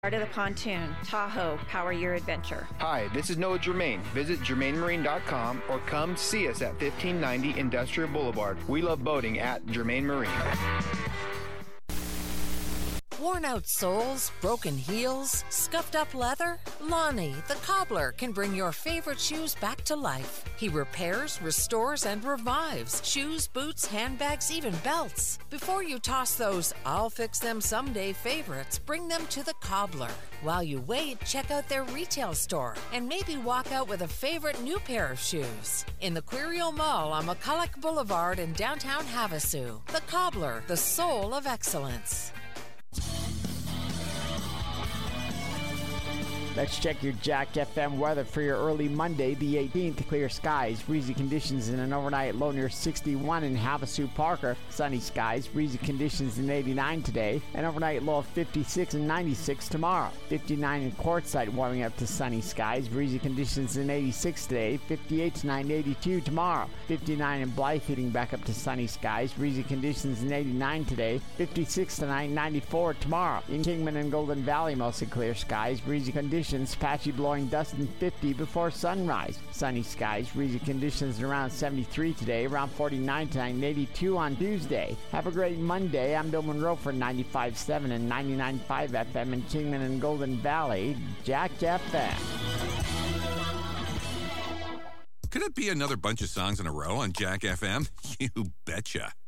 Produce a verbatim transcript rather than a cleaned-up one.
Art of the Pontoon, Tahoe, power your adventure. Hi, this is Noah Germain. Visit germain marine dot com or come see us at fifteen ninety Industrial Boulevard. We love boating at Germain Marine. Worn out soles, broken heels, scuffed up leather? Lonnie, the cobbler, can bring your favorite shoes back to life. He repairs, restores, and revives shoes, boots, handbags, even belts. Before you toss those I'll fix them someday favorites, bring them to the cobbler. While you wait, check out their retail store and maybe walk out with a favorite new pair of shoes. In the Quirio Mall on McCulloch Boulevard in downtown Havasu. The Cobbler, the soul of excellence. Let's check your Jack F M weather for your early Monday, the eighteenth. Clear skies, breezy conditions, and an overnight low near sixty-one in Havasu Parker. Sunny skies, breezy conditions in eighty-nine today. An overnight low of fifty-six and ninety-six tomorrow. fifty-nine in Quartzsite, warming up to sunny skies, breezy conditions in eighty-six today. fifty-eight tonight, eighty-two tomorrow. fifty-nine in Blythe, heating back up to sunny skies, breezy conditions in eighty-nine today. fifty-six tonight, ninety-four tomorrow. In Kingman and Golden Valley, mostly clear skies, breezy conditions. Patchy blowing dust in fifty before sunrise. Sunny skies, breezy conditions around seventy-three today, around forty-nine tonight, and eighty-two on Tuesday. Have a great Monday. I'm Bill Monroe for ninety-five point seven and ninety-nine point five F M in Kingman and Golden Valley. Jack F M. Could it be another bunch of songs in a row on Jack F M? You betcha.